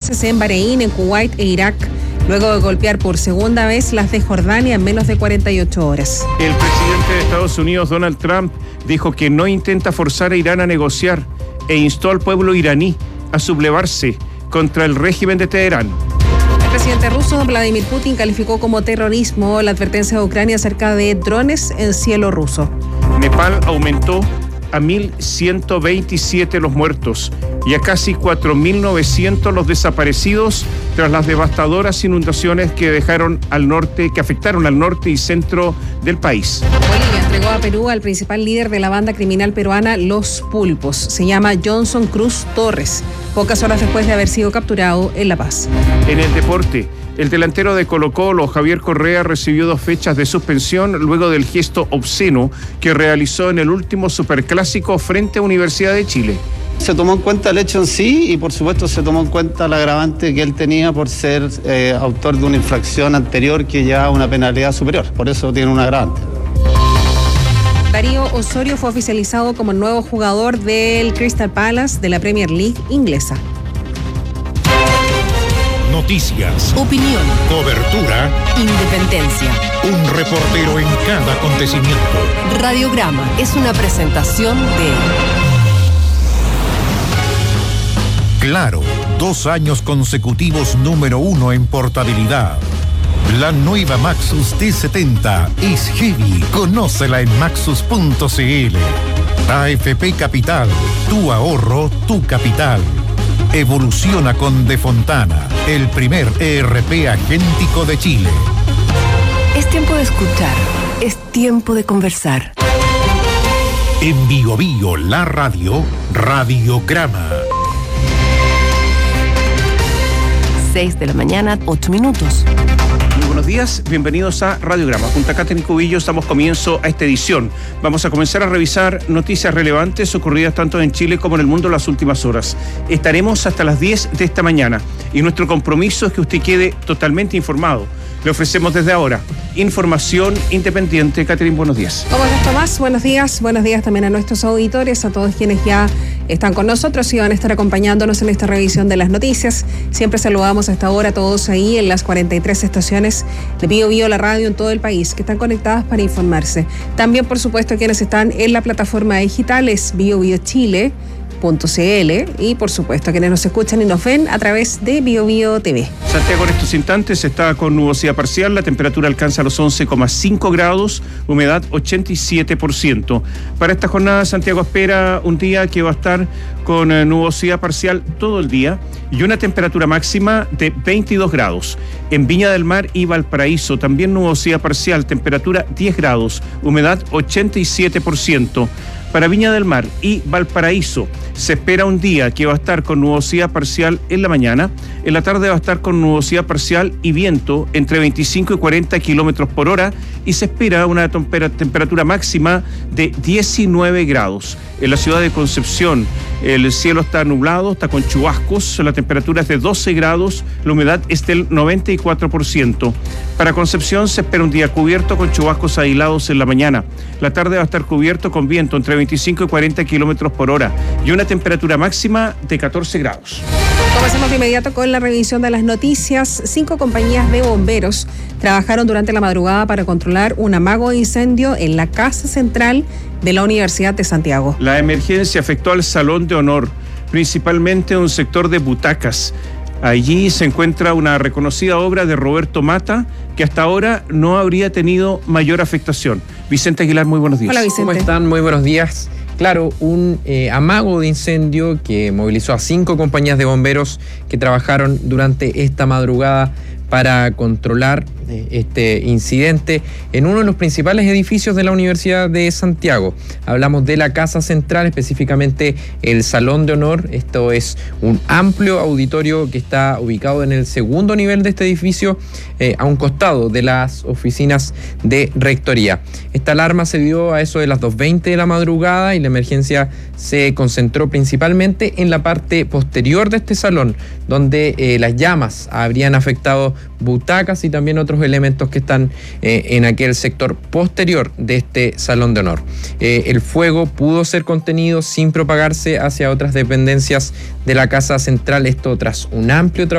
bases en Bahrein, en Kuwait e Irak, luego de golpear por segunda vez las de Jordania en menos de 48 horas. El presidente de Estados Unidos, Donald Trump, dijo que no intenta forzar a Irán a negociar e instó al pueblo iraní a sublevarse contra el régimen de Teherán. El presidente ruso, Vladimir Putin, calificó como terrorismo la advertencia de Ucrania acerca de drones en cielo ruso. Nepal aumentó a 1.127 los muertos y a casi 4.900 los desaparecidos tras las devastadoras inundaciones que afectaron al norte y centro del país. Bolivia entregó a Perú al principal líder de la banda criminal peruana Los Pulpos. Se llama Johnson Cruz Torres, pocas horas después de haber sido capturado en La Paz. En el deporte, el delantero de Colo-Colo, Javier Correa, recibió 2 fechas de suspensión luego del gesto obsceno que realizó en el último superclásico frente a Universidad de Chile. Se tomó en cuenta el hecho en sí y por supuesto se tomó en cuenta el agravante que él tenía por ser autor de una infracción anterior que lleva una penalidad superior, por eso tiene un agravante. Darío Osorio fue oficializado como el nuevo jugador del Crystal Palace de la Premier League inglesa. Noticias, opinión, cobertura, independencia. Un reportero en cada acontecimiento. Radiograma es una presentación de Claro, 2 años consecutivos número 1 en portabilidad. La nueva Maxus T70 es heavy. Conócela en maxus.cl. AFP Capital, tu ahorro, tu capital. Evoluciona con De Fontana, el primer ERP agéntico de Chile. Es tiempo de escuchar, es tiempo de conversar. En Bio Bio, la radio, Radiograma. 6 de la mañana, 8 minutos. Muy buenos días, bienvenidos a Radiograma. Junto a Catherine Cubillos damos comienzo a esta edición. Vamos a comenzar a revisar noticias relevantes ocurridas tanto en Chile como en el mundo en las últimas horas. Estaremos hasta las 10 de esta mañana y nuestro compromiso es que usted quede totalmente informado. Le ofrecemos desde ahora información independiente. Catherine, buenos días. ¿Cómo estás, Tomás? Buenos días también a nuestros auditores, a todos quienes ya están con nosotros y van a estar acompañándonos en esta revisión de las noticias. Siempre saludamos hasta ahora a todos ahí en las 43 estaciones de Bio Bio, la radio en todo el país, que están conectadas para informarse. También, por supuesto, quienes están en la plataforma digital es biobiochile.cl y, por supuesto, quienes nos escuchan y nos ven a través de Bio Bio TV. Santiago en estos instantes está con nubosidad parcial, la temperatura alcanza los 11,5 grados, humedad 87%. Para esta jornada, Santiago espera un día que va a estar con nubosidad parcial todo el día y una temperatura máxima de 22 grados. En Viña del Mar y Valparaíso también nubosidad parcial, temperatura 10 grados, humedad 87%. Para Viña del Mar y Valparaíso se espera un día que va a estar con nubosidad parcial en la mañana, en la tarde va a estar con nubosidad parcial y viento entre 25 y 40 kilómetros por hora y se espera una temperatura máxima de 19 grados. En la ciudad de Concepción el cielo está nublado, está con chubascos, la temperatura es de 12 grados, la humedad es del 94%. Para Concepción se espera un día cubierto con chubascos aislados en la mañana. La tarde va a estar cubierto con viento entre 25 y 40 kilómetros por hora y una temperatura máxima de 14 grados. Comencemos de inmediato con la revisión de las noticias. 5 compañías de bomberos trabajaron durante la madrugada para controlar un amago de incendio en la Casa Central de la Universidad de Santiago. La emergencia afectó al Salón de Honor, principalmente un sector de butacas. Allí se encuentra una reconocida obra de Roberto Mata, que hasta ahora no habría tenido mayor afectación. Vicente Aguilar, muy buenos días. Hola, Vicente. ¿Cómo están? Muy buenos días. Claro, un amago de incendio que movilizó a 5 compañías de bomberos que trabajaron durante esta madrugada para controlar este incidente en uno de los principales edificios de la Universidad de Santiago. Hablamos de la Casa Central, específicamente el Salón de Honor. Esto es un amplio auditorio que está ubicado en el segundo nivel de este edificio, a un costado de las oficinas de rectoría. Esta alarma se dio a eso de las 2:20 de la madrugada y la emergencia se concentró principalmente en la parte posterior de este salón, donde las llamas habrían afectado butacas y también otros elementos que están en aquel sector posterior de este Salón de Honor. El fuego pudo ser contenido sin propagarse hacia otras dependencias de la Casa Central, esto tras un amplio trabajo